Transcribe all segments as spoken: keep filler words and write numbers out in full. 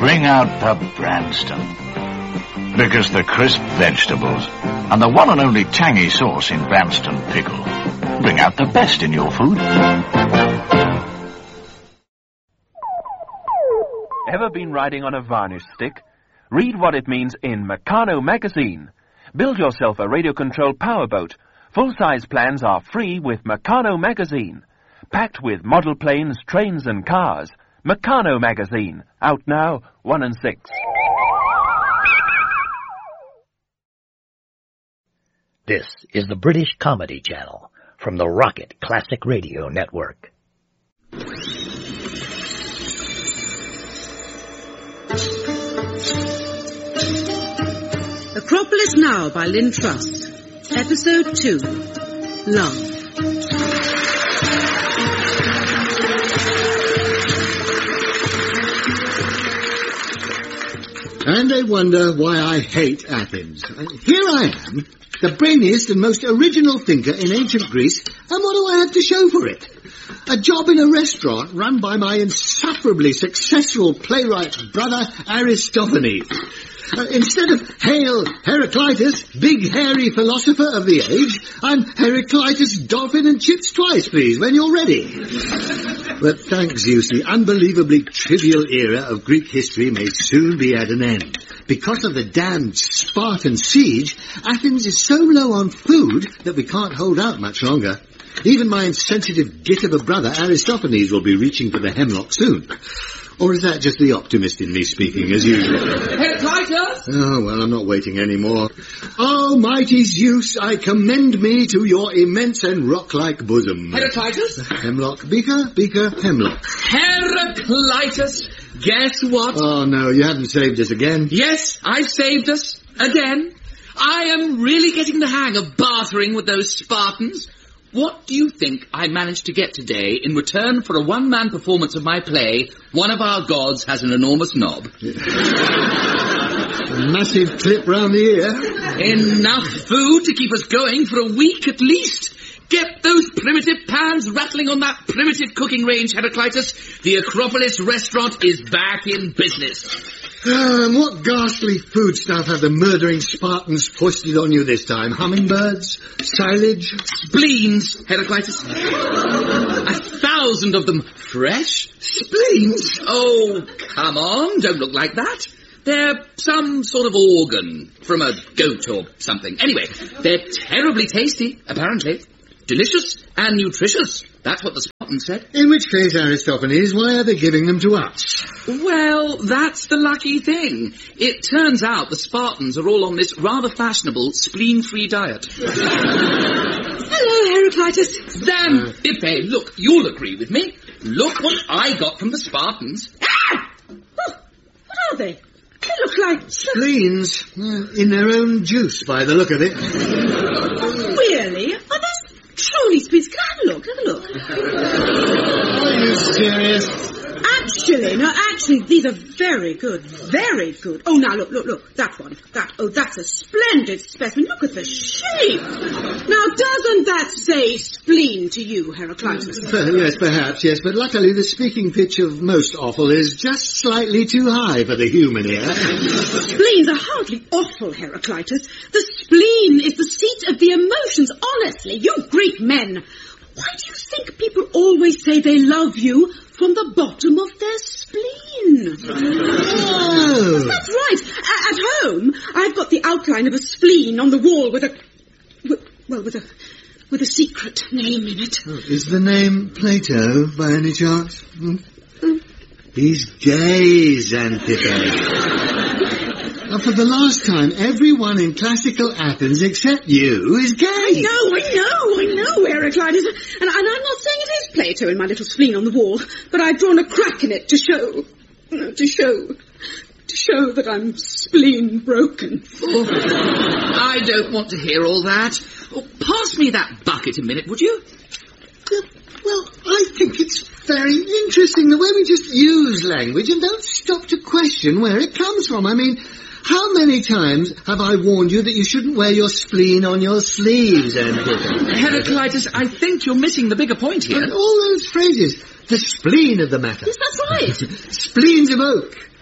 Ring out Pub Branston. Because the crisp vegetables and the one and only tangy sauce in Branston Pickle bring out the best in your food. Ever been riding on a varnish stick? Read what it means in Meccano magazine. Build yourself a radio-controlled powerboat. Full-size plans are free with Meccano magazine. Packed with model planes, trains and cars. Meccano magazine. Out now, one and six. This is the British Comedy Channel from the Rocket Classic Radio Network. Acropolis Now by Lynn Trust. Episode two. Love. And I wonder why I hate Athens. Here I am, the brainiest and most original thinker in ancient Greece, and what do I have to show for it? A job in a restaurant run by my insufferably successful playwright brother Aristophanes. Uh, instead of Hail Heraclitus, big hairy philosopher of the age, I'm Heraclitus Dolphin and Chips twice, please, when you're ready. But thanks, Zeus, the unbelievably trivial era of Greek history may soon be at an end. Because of the damned Spartan siege, Athens is so low on food that we can't hold out much longer. Even my insensitive git of a brother Aristophanes will be reaching for the hemlock soon. Or is that just the optimist in me speaking, as usual? Heraclitus! Oh, well, I'm not waiting anymore. Oh, mighty Zeus, I commend me to your immense and rock-like bosom. Heraclitus? Hemlock, beaker, beaker, hemlock. Heraclitus, guess what? Oh, no, you haven't saved us again. Yes, I've saved us. Again. I am really getting the hang of bartering with those Spartans. What do you think I managed to get today in return for a one-man performance of my play, One of Our Gods Has an Enormous Knob? A massive clip round the ear. Enough food to keep us going for a week at least. Get those primitive pans rattling on that primitive cooking range, Heraclitus. The Acropolis restaurant is back in business. Um, what ghastly foodstuff have the murdering Spartans foisted on you this time? Hummingbirds? Silage? Spleens, Heraclitus. A thousand of them. Fresh? Spleens? Oh, come on, don't look like that. They're some sort of organ from a goat or something. Anyway, they're terribly tasty, apparently. Delicious and nutritious. That's what the Spartans said. In which case, Aristophanes, why are they giving them to us? Well, that's the lucky thing. It turns out the Spartans are all on this rather fashionable spleen-free diet. Hello, Heraclitus. Damn, Ipe, look, you'll agree with me. Look what I got from the Spartans. Ah! Oh, what are they? They look like... Spleens. Uh, in their own juice, by the look of it. Really? Are those truly spleens? Can I have a look? Have a look. Are you serious? Actually, no, actually, these are very good. Very good. Oh, now, look, look, look. That one. That, oh, that's a splendid specimen. Look at the shape. Now, doesn't that say spleen to you, Heraclitus? Uh, yes, perhaps, yes. But luckily, the speaking pitch of most offal is just slightly too high for the human ear. Spleens are hardly awful, Heraclitus. The spleen is the seat of the emotions. Honestly, you Greek men. Why do you think people always say they love you from the bottom of their spleen? Oh. That's right. A- at home, I've got the outline of a spleen on the wall with a... With, well, with a... with a secret name in it. Oh, is the name Plato, by any chance? Hmm? Hmm? He's gay, Xanthippe. Now, for the last time, everyone in classical Athens except you is gay. I know, I know, I know, Heraclitus. And, and I'm not saying it is Plato in my little spleen on the wall, but I've drawn a crack in it to show, to show, to show that I'm spleen broken. Oh, I don't want to hear all that. Oh, pass me that bucket a minute, would you? Uh, well, I think it's very interesting the way we just use language and don't stop to question where it comes from. I mean... How many times have I warned you that you shouldn't wear your spleen on your sleeves, Xanthippe? Heraclitus, I think you're missing the bigger point here. And all those phrases. The spleen of the matter. Yes, that's right. Spleens of oak.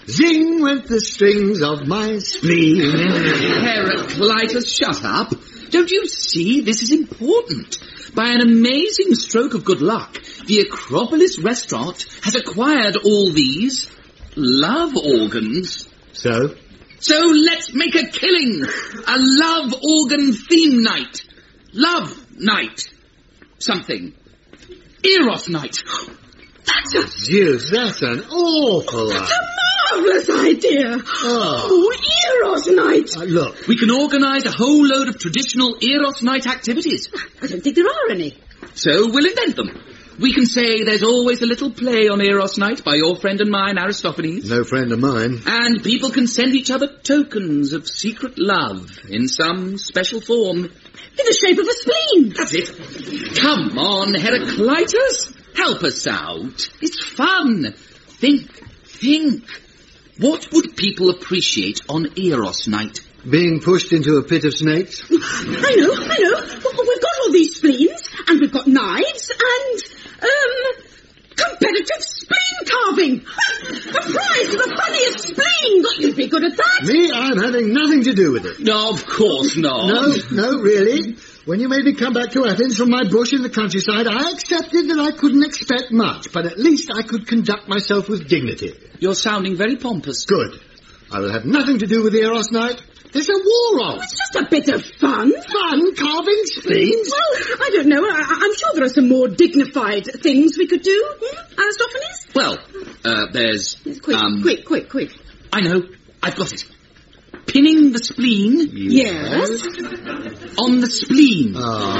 Zing went the strings of my spleen. Heraclitus, shut up. Don't you see this is important? By an amazing stroke of good luck, the Acropolis restaurant has acquired all these love organs. So? So let's make a killing. A love organ theme night. Love night. Something. Eros night. That's a... Zeus, that's an awful... That's a marvellous idea. Oh. Oh, Eros night. Uh, look. We can organise a whole load of traditional Eros night activities. I don't think there are any. So we'll invent them. We can say there's always a little play on Eros night by your friend and mine, Aristophanes. No friend of mine. And people can send each other tokens of secret love in some special form. In the shape of a spleen. That's it. Come on, Heraclitus. Help us out. It's fun. Think, think. What would people appreciate on Eros night? Being pushed into a pit of snakes? I know, I know. Well, we've got all these spleens, and we've got knives, and, um, competitive spleen carving. A prize for the funniest spleen. God, you'd be good at that. Me? I'm having nothing to do with it. No, of course not. No, no, really. When you made me come back to Athens from my bush in the countryside, I accepted that I couldn't expect much, but at least I could conduct myself with dignity. You're sounding very pompous. Good. I will have nothing to do with the Eros night. There's a war on. Oh, it's just a bit of fun. Fun carving spleens? Well, I don't know. I, I'm sure there are some more dignified things we could do. Hmm? Aristophanes? Well, uh, there's... Yes, quick, um, quick, quick, quick. I know. I've got it. Pinning the spleen. Yes. On the spleen.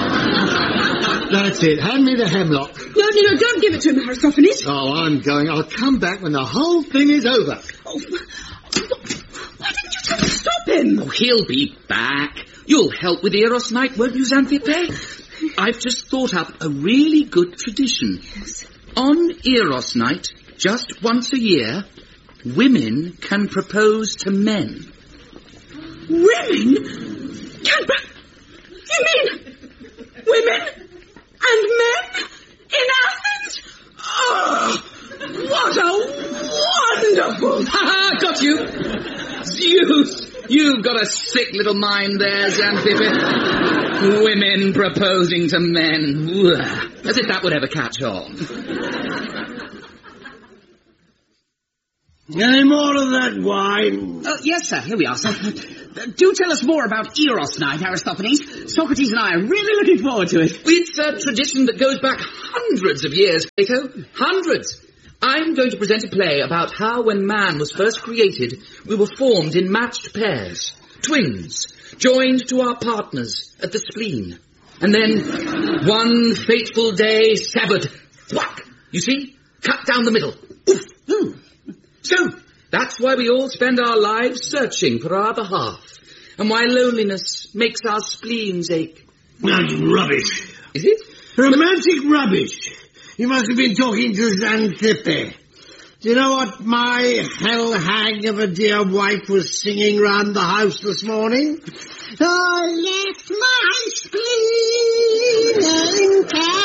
Oh. That's it. Hand me the hemlock. No, no, no, don't give it to him, Aristophanes. Oh, I'm going. I'll come back when the whole thing is over. Oh, why didn't you try to stop him? Oh, he'll be back. You'll help with Eros night, won't you, Xanthippe? I've just thought up a really good tradition. Yes. On Eros night, just once a year, women can propose to men. Women? Canberra? You mean women and men in Athens? Oh, what a wonderful... Ha ha! Got you! Zeus! You've got a sick little mind there, Xanthippe. Women proposing to men. As if that would ever catch on. Any more of that wine? Uh, yes, sir. Here we are, sir. Uh, do tell us more about Eros night, Aristophanes. Socrates and I are really looking forward to it. It's a tradition that goes back hundreds of years, Plato. Hundreds. I'm going to present a play about how when man was first created, we were formed in matched pairs, twins, joined to our partners at the spleen. And then, one fateful day, severed. Thwack! You see? Cut down the middle. Oof! Ooh. So, that's why we all spend our lives searching for our other half, and why loneliness makes our spleens ache. That's rubbish. Is it? Romantic but... rubbish. You must have been talking to Xanthippe. Do you know what my hell hag of a dear wife was singing round the house this morning? I left my spleen in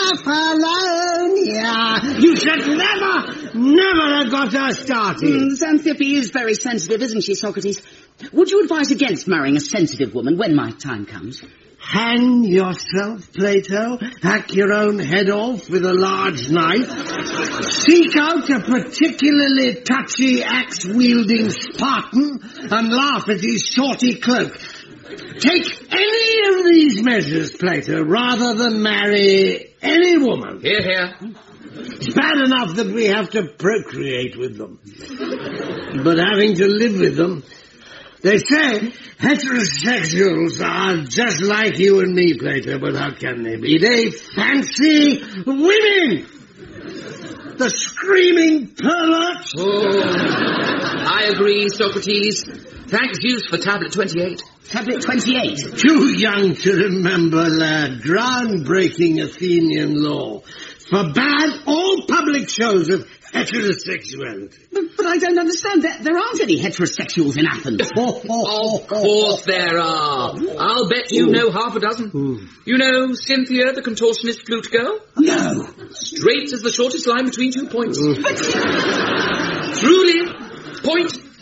Kefalonia. You should never, never have got her started. Mm, Xanthippe is very sensitive, isn't she, Socrates? Would you advise against marrying a sensitive woman when my time comes? Hang yourself, Plato. Hack your own head off with a large knife. Seek out a particularly touchy axe-wielding Spartan and laugh at his shorty cloak. Take any of these measures, Plato, rather than marry any woman. Hear, hear. It's bad enough that we have to procreate with them. But having to live with them... They say heterosexuals are just like you and me, Plato, but how can they be? They fancy women! The screaming perverts! Oh, I agree, Socrates. Thanks, Zeus, for tablet twenty-eight. Tablet twenty-eight? Too young to remember, lad. Groundbreaking Athenian law. Forbade all public shows of heterosexuality. But, but I don't understand. There, there aren't any heterosexuals in Athens. Of course there are. I'll bet you know half a dozen. Ooh. You know Cynthia, the contortionist flute girl? No. Straight as the shortest line between two points. Truly, point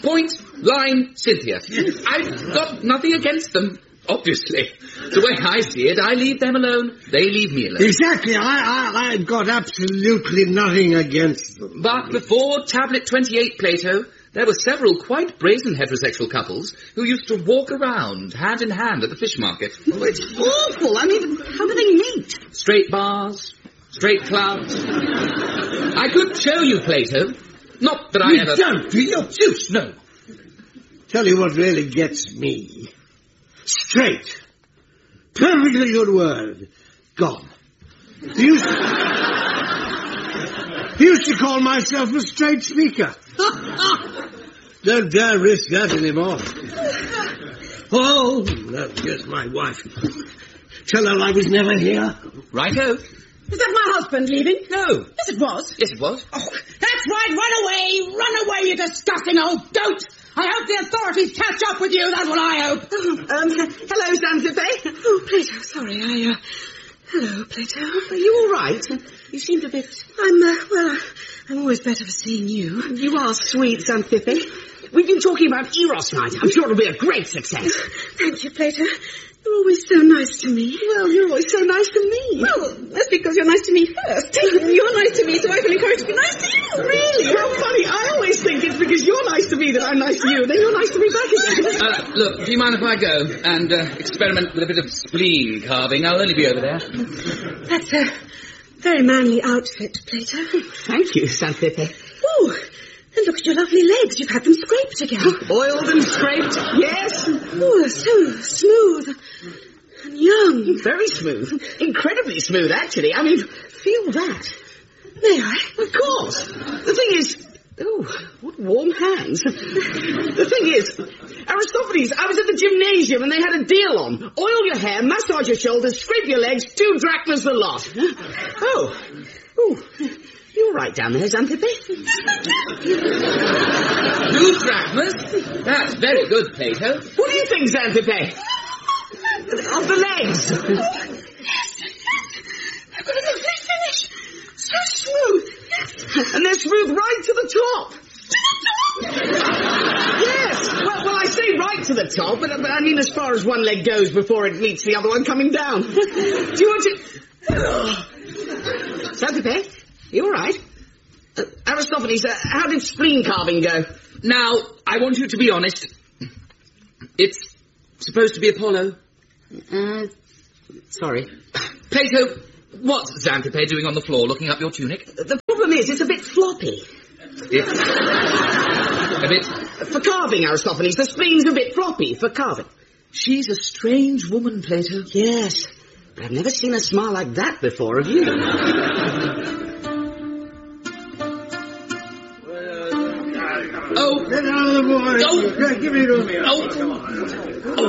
Point, line, Cynthia. I've got nothing against them, obviously. The way I see it, I leave them alone, they leave me alone. Exactly, I, I, I've got absolutely nothing against them. But before Tablet twenty-eight, Plato, there were several quite brazen heterosexual couples who used to walk around, hand in hand, at the fish market. Oh, it's awful. I mean, how do they meet? Straight bars, straight clubs. I could show you, Plato. Not that I You ever... don't, do you? Zeus, no. Tell you what really gets me. Straight. Perfectly good word. Gone. He used to, he used to call myself a straight speaker. Don't dare risk that anymore. Oh, no, here's my wife. Tell her I was never here. Righto. Is that my husband leaving? No. Yes, it was. Yes, it was. Oh, that's right. Run away. Run away, you disgusting old goat. I hope the authorities catch up with you. That's what I hope. Oh, um, hello, Xanthippe. Oh, Plato, sorry. I, uh... Hello, Plato. Are you all right? You seemed a bit... I'm, uh, well, I'm always better for seeing you. You are sweet, Xanthippe. We've been talking about Eros night. I'm sure it'll be a great success. Thank you, Plato. You're always so nice to me. Well, you're always so nice to me. Well, that's because you're nice to me first. You're nice to me, so I feel encouraged to be nice to you. Really? How funny. I always think it's because you're nice to me that I'm nice to you, then you're nice to me back again. Uh, look, do you mind if I go and uh, experiment with a bit of spleen carving? I'll only be over there. That's a very manly outfit, Plato. Thank you, Xanthippe. Oh, and look at your lovely legs. You've had them scraped again. Oiled and scraped, yes. Oh, so smooth and young. Very smooth. Incredibly smooth, actually. I mean, feel that. May I? Of course. The thing is... Oh, what warm hands. The thing is, Aristophanes, I was at the gymnasium and they had a deal on. Oil your hair, massage your shoulders, scrape your legs, two drachmas a lot. Oh. Oh. You're right down there, Xanthippe. Two drachmas? That's very good, Plato. What do you think, Xanthippe? Of the legs? Yes, I've got a lovely finish. So smooth. And they're smooth right to the top. Yes. Well, well, I say right to the top, but, but I mean as far as one leg goes before it meets the other one coming down. Do you want to... Xanthippe, you all right? Uh, Aristophanes, uh, how did spleen carving go? Now, I want you to be honest. It's supposed to be Apollo. Uh, sorry. Plato, what's Xanthippe doing on the floor looking up your tunic? The problem is, it's a bit floppy. It's a bit... For carving, Aristophanes, the spleen's a bit floppy for carving. She's a strange woman, Plato. Yes, but I've never seen her smile like that before, have you? Oh. Get out of the boy. Oh. Yeah, give me to me. Oh. Oh.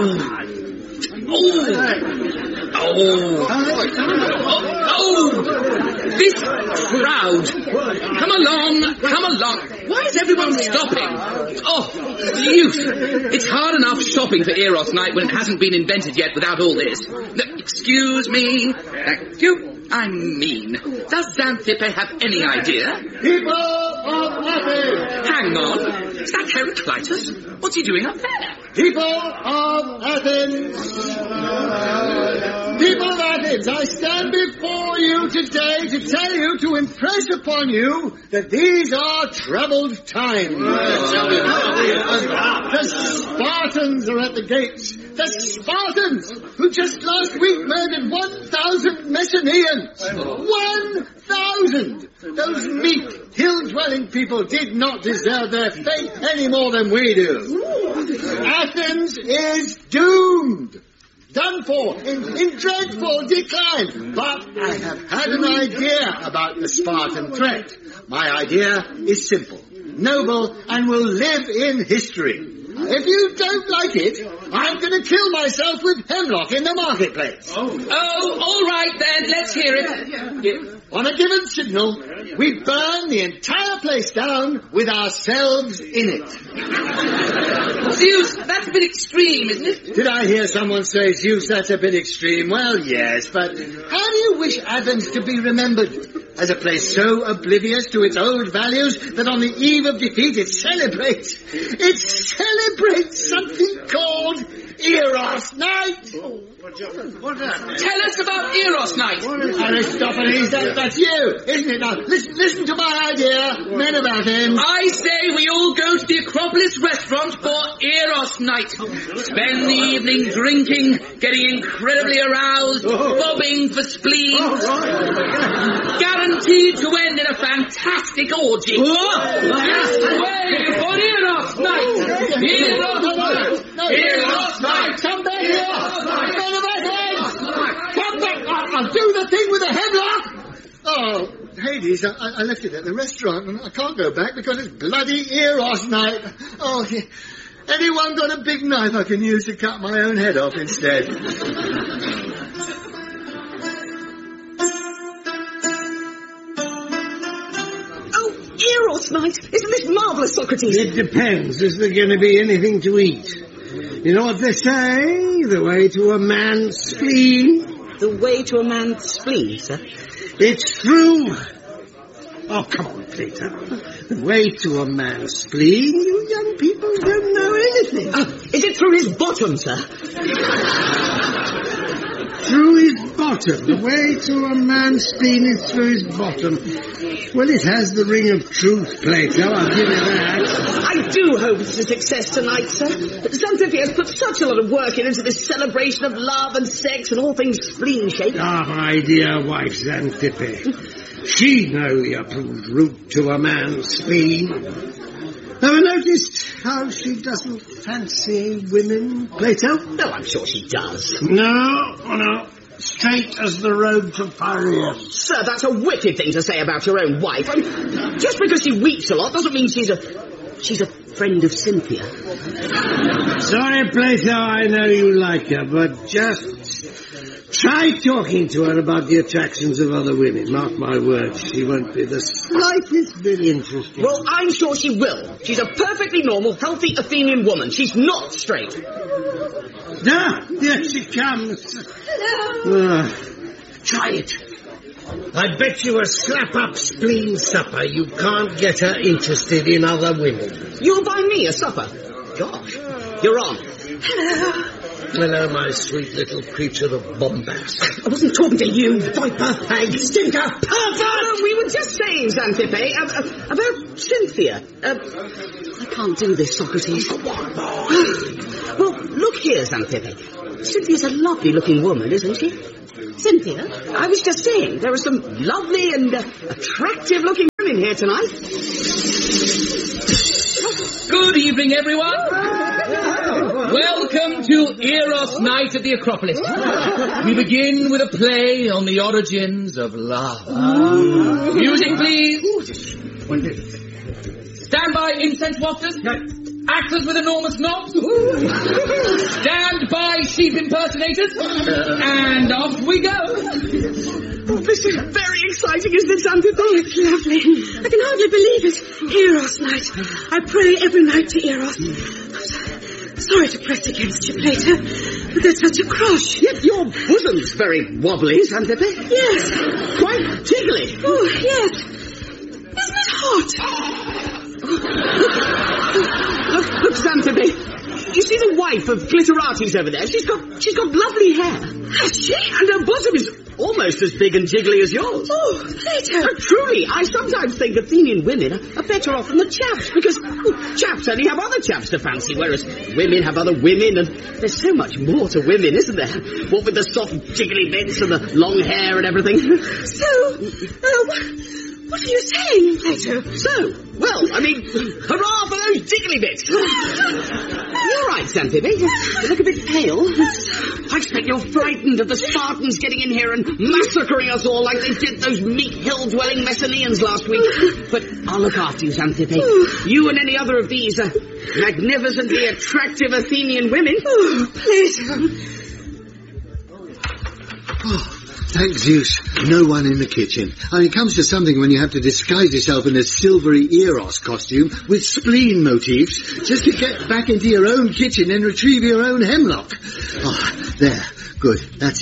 Oh. Oh. Oh. This crowd. Come along. Come along. Why is everyone stopping? Oh, youth. It's hard enough shopping for Eros night when it hasn't been invented yet without all this. No, excuse me. Thank you. I mean, does Xanthippe have any idea? People of Athens! Hang on. Is that Heraclitus? What's he doing up there? People of Athens! People of Athens, I stand before you today to tell you, to impress upon you, that these are troubled times. The Spartans are at the gates. The Spartans, who just last week murdered one thousand Messenians. One thousand! Those meek, hill-dwelling people did not deserve their fate any more than we do. Athens is doomed. Done for, in, in dreadful decline. But I have had an idea about the Spartan threat. My idea is simple, noble, and will live in history. If you don't like it, I'm going to kill myself with hemlock in the marketplace. Oh, oh all right then, let's hear it. Yeah. On a given signal, we burn the entire place down with ourselves in it. Zeus, that's a bit extreme, isn't it? Did I hear someone say, Zeus, that's a bit extreme? Well, yes, but how do you wish Athens to be remembered? As a place so oblivious to its old values that on the eve of defeat it celebrates, it celebrates something called Eros Night. Tell us about Eros Night. Aristophanes, that, that's you, isn't it? Now, listen, listen to my idea. Men about him. I say we all go to the Acropolis restaurant for Eros Night. Spend the evening drinking, getting incredibly aroused, bobbing for spleens. Guaranteed to end in a fantastic orgy. Just wait for Eros Night. Eros Night. Eros Night. Come back here. Men about him. Come back. I'll, I'll do the thing with the headlock. Oh, Hades, I, I left it at the restaurant and I can't go back because it's bloody Eros Night. Oh, yeah. Anyone got a big knife I can use to cut my own head off instead? Oh, Eros Night! Isn't this marvellous, Socrates? It depends. Is there going to be anything to eat? You know what they say? The way to a man's spleen. The way to a man's spleen, sir? It's through... Oh, come on, Plato. The way to a man's spleen, you young people don't know anything. Oh, is it through his bottom, sir? Through his bottom. The way to a man's spleen is through his bottom. Well, it has the ring of truth, Plato, I'll give you that. I do hope it's a success tonight, sir. Xanthippe has put such a lot of work into this celebration of love and sex and all things spleen-shaped. Ah, my dear wife, Xanthippe. She know the approved route to a man's spleen. Have you noticed how she doesn't fancy women, Plato? No, I'm sure she does. No, no. Straight as the road to Piraeus. Sir, that's a wicked thing to say about your own wife. I mean, just because she weeps a lot doesn't mean she's a... she's a friend of Cynthia. Sorry, Plato, I know you like her, but just... try talking to her about the attractions of other women. Mark my words, she won't be the slightest bit interested. Well, I'm sure she will. She's a perfectly normal, healthy Athenian woman. She's not straight. Ah, here she comes. Hello. Uh, try it. I bet you a slap-up spleen supper you can't get her interested in other women. You'll buy me a supper? Gosh, you're on. Hello. Hello, my sweet little creature of bombast. I wasn't talking to you, Viper, hag, stinker, pervert! Uh, we were just saying, Xanthippe, uh, uh, about Cynthia. Uh, I can't do this, Socrates. Well, look here, Xanthippe. Cynthia's a lovely-looking woman, isn't she? Cynthia? I was just saying, there are some lovely and uh, attractive-looking women here tonight. Good evening, everyone. Welcome to Eros Night at the Acropolis. We begin with a play on the origins of love. Oh. Music, please. Stand by, incense wafters. Actors with enormous knobs. Stand by, sheep impersonators. And off we go. Oh, this is very exciting, isn't it, Xanthippe? Oh, it's lovely. I can hardly believe it. Eros Night. I pray every night to Eros. Sorry to press against you, Plato, but there's such a crush. Yet your bosom's very wobbly, Xanthippe. Yes. Quite tickly. Oh, yes. Isn't it hot? Look, look, Xanthippe. You see the wife of Gliterates over there? She's got, she's got lovely hair. Has she? And her bosom is almost as big and jiggly as yours. Oh, Plato. Uh, truly, I sometimes think Athenian women are, are better off than the chaps, because well, chaps only have other chaps to fancy, whereas women have other women, and there's so much more to women, isn't there? What with the soft jiggly bits and the long hair and everything. So, uh, what are you saying, Plato? So, well, I mean, hurrah for those jiggly bits. You're right, Xanthippe. You look a bit pale. I expect you're frightened of the Spartans getting in here and massacring us all like they did those meek hill-dwelling Messenians last week. But I'll look after you, Xanthippe. You and any other of these uh, magnificently attractive Athenian women. Oh, Plato. Oh, thank Zeus, no one in the kitchen. I mean, it comes to something when you have to disguise yourself in a silvery Eros costume with spleen motifs just to get back into your own kitchen and retrieve your own hemlock. Oh, there, good, that's it.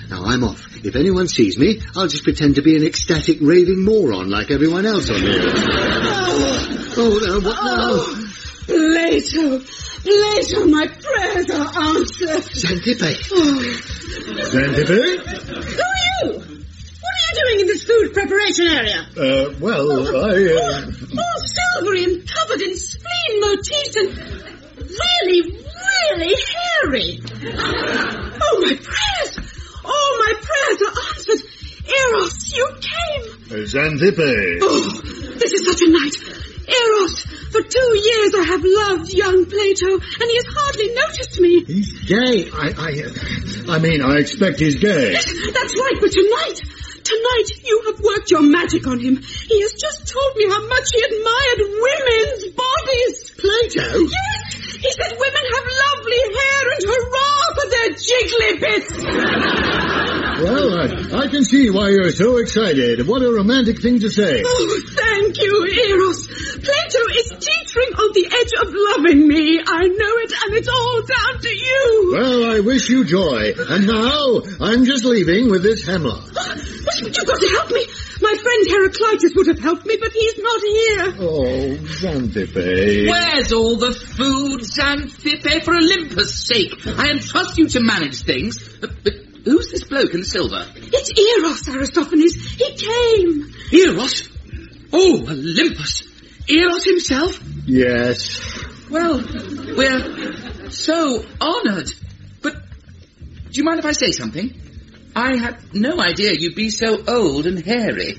Now, I'm off. If anyone sees me, I'll just pretend to be an ecstatic raving moron like everyone else on here. Oh, oh no, what now? Oh, Plato, Plato, my prayers are answered. Xanthippe. Oh. Xanthippe? Who are you? What are you doing in this food preparation area? Uh, well, I... Uh... All silvery and covered in spleen motifs and really, really hairy. Oh, my prayers! All my prayers are answered. Eros, you came. Xanthippe. Oh, this is such a night. Eros, for two years I have loved young Plato, and he has hardly noticed me. He's gay. I, I, I mean, I expect he's gay. Yes, that's right, but tonight, tonight you have worked your magic on him. He has just told me how much he admired women's bodies. Plato? Yes, he said women have lovely hair and hurrah for their jiggly bits. Well, I, I can see why you're so excited. What a romantic thing to say. Oh, thank you, Eros. Plato is teetering on the edge of loving me. I know it, and it's all down to you. Well, I wish you joy. And now, I'm just leaving with this hemlock. But you've got to help me. My friend Heraclitus would have helped me, but he's not here. Oh, Xanthippe. Where's all the food, Xanthippe, for Olympus' sake? I entrust you to manage things. But, but who's this bloke in silver? It's Eros, Aristophanes. He came. Eros? Oh, Olympus. Eros himself? Yes. Well, we're so honoured. But do you mind if I say something? I had no idea you'd be so old and hairy.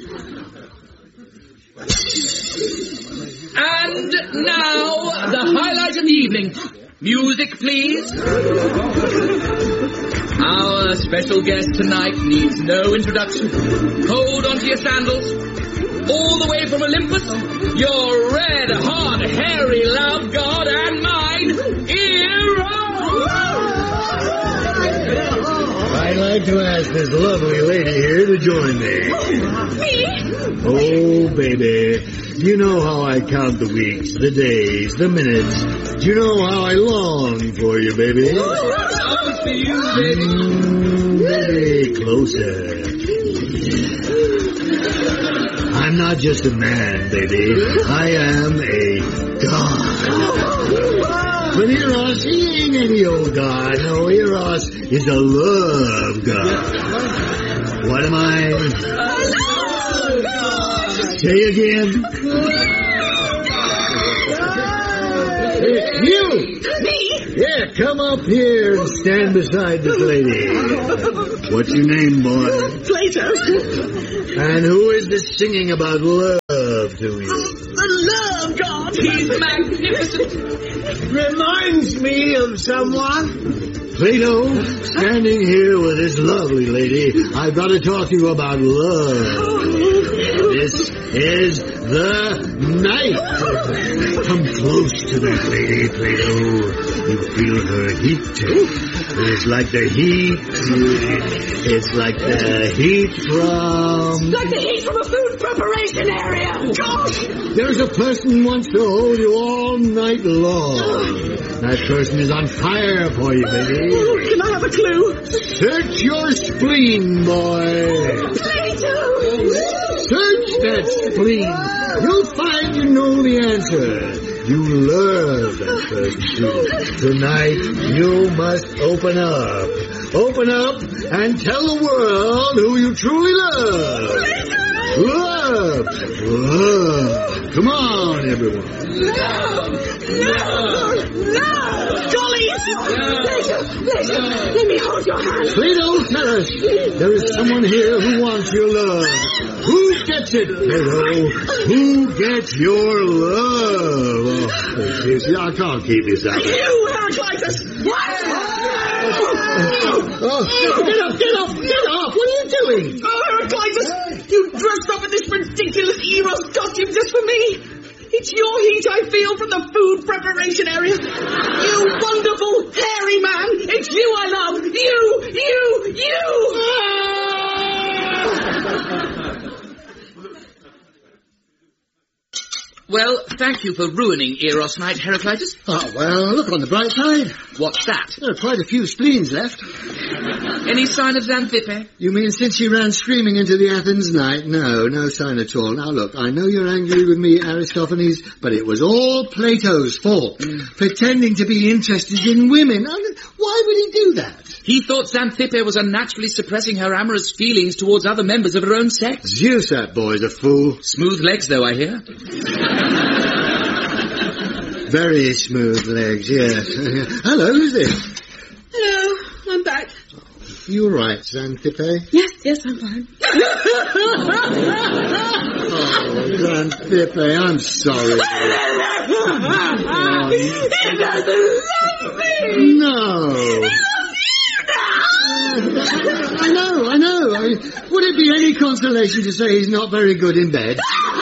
And now, the highlight of the evening. Music, please. Our special guest tonight needs no introduction. Hold on to your sandals. All the way from Olympus, your red, hot, hairy love god and mine, Eros! I'd like to ask this lovely lady here to join me. Me? Oh, baby. You know how I count the weeks, the days, the minutes. Do you know how I long for you, baby? Oh, for you, baby. Mm, baby, closer. I'm not just a man, baby. I am a god. But Eros, he ain't any old god. No, Eros is a love god. What am I? Say again. Hey, you! Me? Yeah, come up here and stand beside this lady. What's your name, boy? Plato. And who is this singing about love to you? The love god. He's magnificent. Reminds me of someone. Plato, standing here with this lovely lady, I've got to talk to you about love. This is the night. Come close to that lady, Plato. You feel her heat. It's like the heat. It's like the heat from... Like the heat from a food preparation area. Gosh! There's a person who wants to hold you all night long. That person is on fire for you, baby. Can I have a clue? Search your spleen, boy. Plato! Search that spleen. You'll find you know the answer. You love that person too. Tonight, you must open up. Open up and tell the world who you truly love. Love. Love. Come on, everyone. Love! Love! Love! Dollies! Plato! Plato! Let me hold your hand. Plato, tell us. There is someone here who wants your love. Who gets it, Plato? Who gets your love? Oh, you see, I can't keep this up. You, Heraclitus! What? Oh, get up, get up, get up! What are you doing? Oh, Heraclitus, you dressed up in this ridiculous Eros costume just for me. It's your heat I feel from the food preparation area. You wonderful, hairy man. It's you I love. You, you, you. Well, thank you for ruining Eros night, Heraclitus. Oh, well, look on the bright side. What's that? There are quite a few spleens left. Any sign of Xanthippe? You mean since she ran screaming into the Athens night? No, no sign at all. Now look, I know you're angry with me, Aristophanes, but it was all Plato's fault. Mm. Pretending to be interested in women. I mean, why would he do that? He thought Xanthippe was unnaturally suppressing her amorous feelings towards other members of her own sex. Zeus, that boy's a fool. Smooth legs, though, I hear. Very smooth legs, yes. Hello, who's this? Hello, I'm back. You all right, Xanthippe? Yes, yes, I'm fine. Oh, Xanthippe, I'm sorry. Oh, he doesn't love me! No. I know, I know. I mean, would it be any consolation to say he's not very good in bed?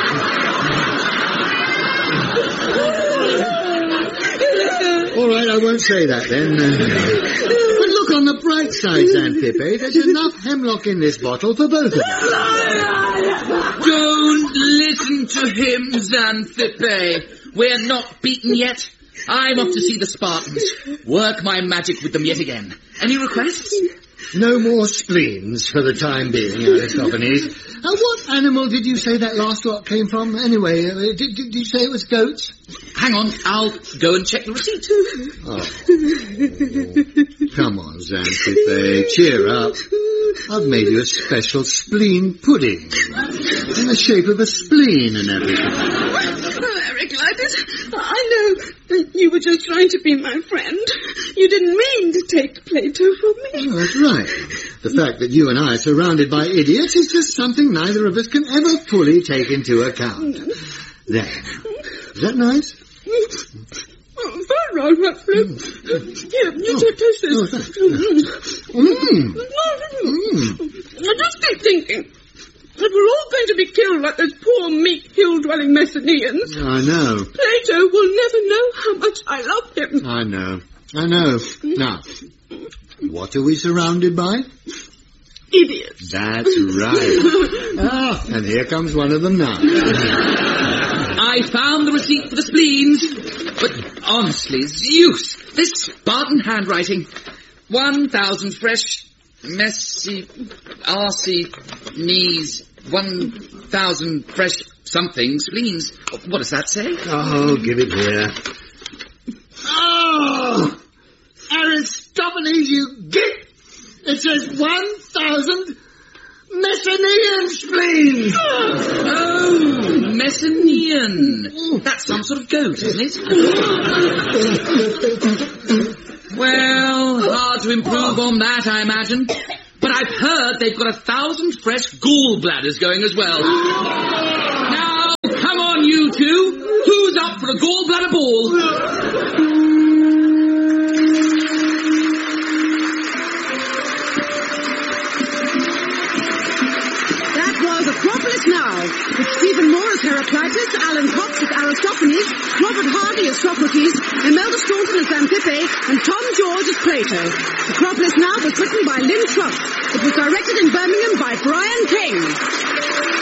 All right, I won't say that then. Uh, but look on the bright side, Xanthippe. There's enough hemlock in this bottle for both of us. Don't listen to him, Xanthippe. We're not beaten yet. I'm off to see the Spartans. Work my magic with them yet again. Any requests? No more spleens for the time being, Aristophanes. Uh, what animal did you say that last lot came from? Anyway, uh, did, did you say it was goats? Hang on, I'll go and check the receipt. Oh. Oh. Come on, Xanthippe, cheer up. I've made you a special spleen pudding. In the shape of a spleen and everything. Oh, Heraclitus, I know that you were just trying to be my friend. You didn't mean to take Plato from me. Oh, that's right. The fact that you and I are surrounded by idiots is just something neither of us can ever fully take into account. There. Is that nice? Oh, very nice, actually. Mm. Here, you oh. take taste this. Oh, thanks. Mm. Mm. I just keep thinking, if we're all going to be killed like those poor, meek, hill-dwelling Messenians, I know. Plato will never know how much I love him. I know. I know. Now, what are we surrounded by? Idiots. That's right. Ah, and here comes one of them now. I found the receipt for the spleens. But honestly, Zeus, this Spartan handwriting. One thousand fresh, messy, arsey knees. One thousand fresh something spleens. What does that say? Oh, give it here. Oh! Aristophanes, you git! It says one thousand Messenian spleens! Oh, Messenian. That's some sort of goat, isn't it? Well, hard to improve on that, I imagine. But I've heard they've got a thousand fresh gallbladders going as well. Now, come on, you two. Who's up for a gallbladder ball? Acropolis Now, with Stephen Moore as Heraclitus, Alan Cox as Aristophanes, Robert Hardy as Socrates, Imelda Staunton as Xanthippe, and Tom George as Plato. Acropolis Now was written by Lynn Truss. It was directed in Birmingham by Brian King.